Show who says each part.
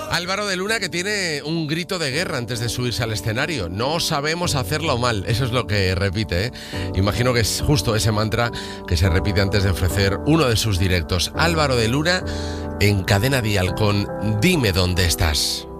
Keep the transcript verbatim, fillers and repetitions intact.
Speaker 1: Álvaro de Luna, que tiene un grito de guerra antes de subirse al escenario. No sabemos hacerlo mal, eso es lo que repite, ¿eh? Imagino que es justo ese mantra que se repite antes de ofrecer uno de sus directos. Álvaro de Luna en Cadena Dial con Dime dónde estás.